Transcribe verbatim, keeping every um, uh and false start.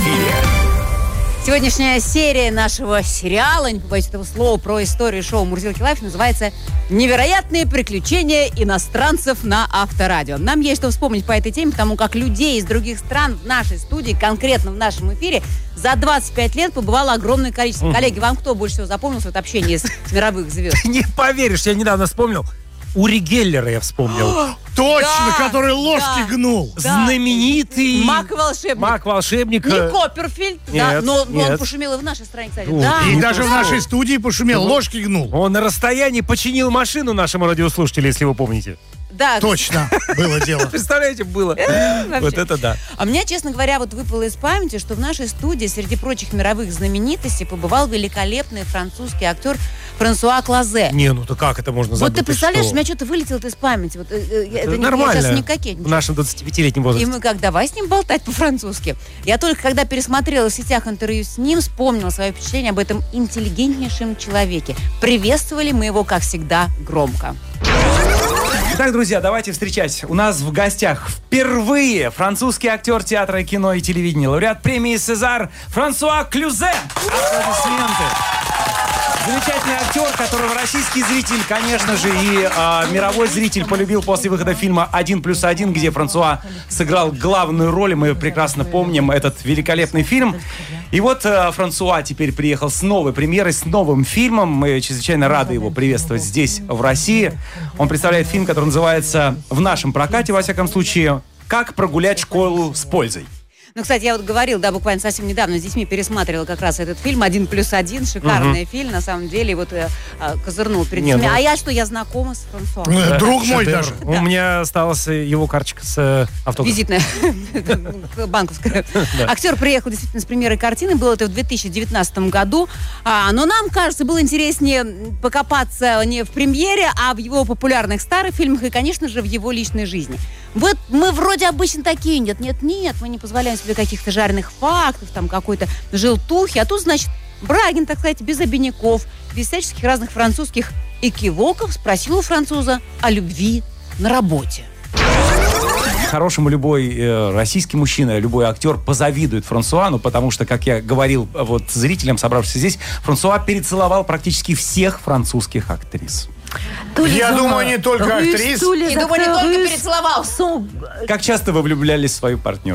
эфире. Сегодняшняя серия нашего сериала, не побоюсь этого слова, про историю шоу «Мурзилки Лайф» называется «Невероятные приключения иностранцев на Авторадио». Нам есть что вспомнить по этой теме, потому как людей из других стран в нашей студии, конкретно в нашем эфире, за двадцать пять лет побывало огромное количество. Mm-hmm. Коллеги, вам кто больше всего запомнился от общения с, с мировых звезд? Ты не поверишь, я недавно вспомнил. Ури Геллера я вспомнил. Точно, Да, который ложки да. гнул. Да. Знаменитый Маг-волшебник. Маг-волшебник. Не Копперфильд, да, Нет, но, но он нет. пошумел и в нашей стране, кстати. Ну, Да. И Ну, даже в да. нашей студии пошумел, ложки гнул. Он на расстоянии починил машину нашему радиослушателю, если вы помните. Да. Точно, было дело. Представляете, было. Вообще. Вот это да. А мне, честно говоря, вот выпало из памяти, что в нашей студии среди прочих мировых знаменитостей побывал великолепный французский актер Франсуа Клозе. Не, ну то как это можно забыть? Вот ты представляешь, что? у меня что-то вылетело из памяти. Вот, э, э, это, Это не, нормально. Я сейчас не В кокетничаю. нашем двадцатипятилетнем И возрасте. мы как, давай с ним болтать по-французски. Я только когда пересмотрела в сетях интервью с ним, вспомнила свое впечатление об этом интеллигентнейшем человеке. Приветствовали мы его, как всегда, громко. Итак, друзья, давайте встречать. У нас в гостях впервые французский актер театра, кино и телевидения, лауреат премии «Сезар» Франсуа Клюзе. Аплодисменты. Замечательный актер, которого российский зритель, конечно же, и э, мировой зритель полюбил после выхода фильма «Один плюс один», где Франсуа сыграл главную роль. Мы прекрасно помним этот великолепный фильм. И вот э, Франсуа теперь приехал с новой премьерой, с новым фильмом. Мы чрезвычайно рады его приветствовать здесь, в России. Он представляет фильм, который называется, в нашем прокате, во всяком случае, «Как прогулять школу с пользой». Ну, кстати, я вот говорил, да, буквально совсем недавно с детьми пересматривала как раз этот фильм «Один плюс один». Шикарный угу. фильм, на самом деле. И вот э, э, козырнул перед Не, детьми. ну... А я что, я знакома с Франсуа. Э, Друг мой Шедевр. даже. У меня осталась его карточка с э, автографом. Визитная, банковская. Актер приехал действительно с премьерой картины. Было это в две тысячи девятнадцатом году. А, но нам, кажется, было интереснее покопаться не в премьере, а в его популярных старых фильмах и, конечно же, в его личной жизни. Вот мы вроде обычно такие. Нет, нет, нет. Мы не позволяем себе каких-то жареных фактов, там какой-то желтухи. А тут, значит, Брагин, так сказать, без обиняков, без всяческих разных французских экивоков спросил у француза о любви на работе. Хорошему любой э, российский мужчина, любой актер позавидует Франсуа, ну, потому что, как я говорил вот зрителям, собравшимся здесь, Франсуа перецеловал практически всех французских актрис. Я думаю, не только актрис. И думаю, не только перецеловал. Как часто вы влюблялись в свою партнершу?